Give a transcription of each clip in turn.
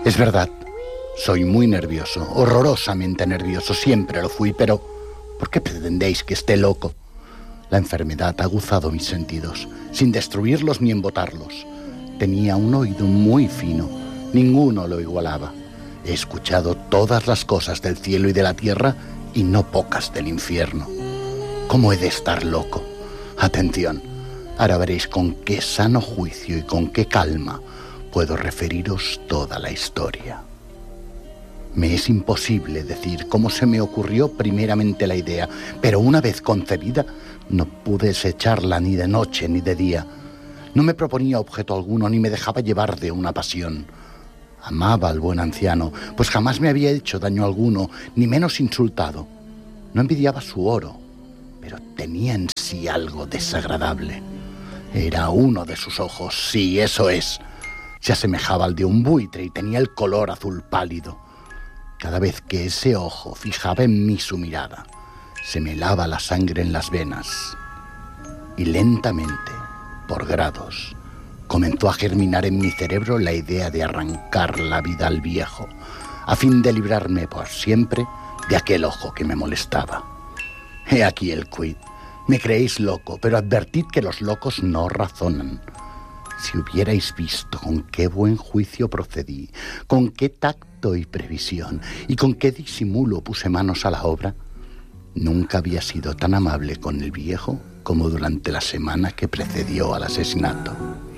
Es verdad, soy muy nervioso, horrorosamente nervioso, siempre lo fui, pero ¿por qué pretendéis que esté loco? La enfermedad ha aguzado mis sentidos, sin destruirlos ni embotarlos. Tenía un oído muy fino, ninguno lo igualaba. He escuchado todas las cosas del cielo y de la tierra y no pocas del infierno. ¿Cómo he de estar loco? Atención, ahora veréis con qué sano juicio y con qué calma puedo referiros toda la historia. Me es imposible decir cómo se me ocurrió primeramente la idea, pero una vez concebida, no pude desecharla ni de noche ni de día. No me proponía objeto alguno ni me dejaba llevar de una pasión. Amaba al buen anciano, pues jamás me había hecho daño alguno, ni menos insultado. No envidiaba su oro, pero tenía en sí algo desagradable. Era uno de sus ojos, sí, eso es. Se asemejaba al de un buitre y tenía el color azul pálido. Cada vez que ese ojo fijaba en mí su mirada, se me helaba la sangre en las venas. Y lentamente, por grados, comenzó a germinar en mi cerebro la idea de arrancar la vida al viejo, a fin de librarme por siempre de aquel ojo que me molestaba. He aquí el quid. Me creéis loco, pero advertid que los locos no razonan. Si hubierais visto con qué buen juicio procedí, con qué tacto y previsión, y con qué disimulo puse manos a la obra, nunca había sido tan amable con el viejo como durante la semana que precedió al asesinato.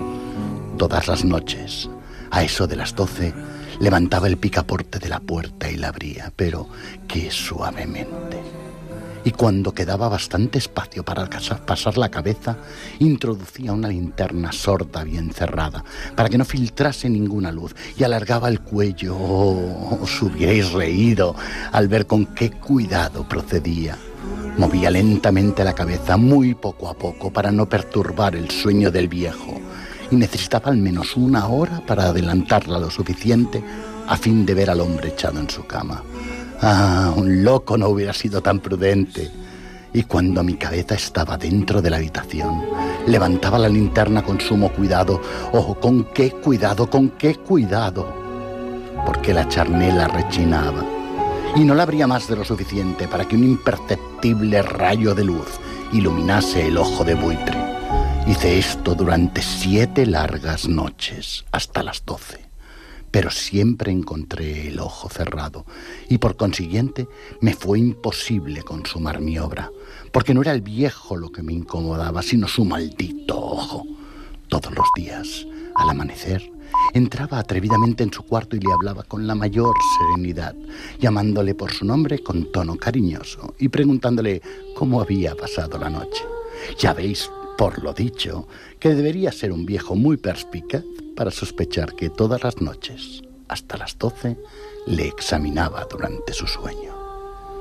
Todas las noches, a eso de las 12, levantaba el picaporte de la puerta y la abría, pero qué suavemente. Y cuando quedaba bastante espacio para pasar la cabeza, introducía una linterna sorda bien cerrada, para que no filtrase ninguna luz, y alargaba el cuello. Oh, os hubierais reído al ver con qué cuidado procedía. Movía lentamente la cabeza, muy poco a poco, para no perturbar el sueño del viejo, y necesitaba al menos una hora para adelantarla lo suficiente a fin de ver al hombre echado en su cama. Ah, un loco no hubiera sido tan prudente. Y cuando mi cabeza estaba dentro de la habitación, levantaba la linterna con sumo cuidado. ¡Oh, con qué cuidado, con qué cuidado! Porque la charnela rechinaba, y no la abría más de lo suficiente para que un imperceptible rayo de luz iluminase el ojo de buitre. Hice esto durante 7 largas noches, hasta las 12. Pero siempre encontré el ojo cerrado y por consiguiente me fue imposible consumar mi obra, porque no era el viejo lo que me incomodaba, sino su maldito ojo. Todos los días, al amanecer, entraba atrevidamente en su cuarto y le hablaba con la mayor serenidad, llamándole por su nombre con tono cariñoso y preguntándole cómo había pasado la noche. Ya veis, por lo dicho, que debería ser un viejo muy perspicaz para sospechar que todas las noches, hasta las 12, le examinaba durante su sueño.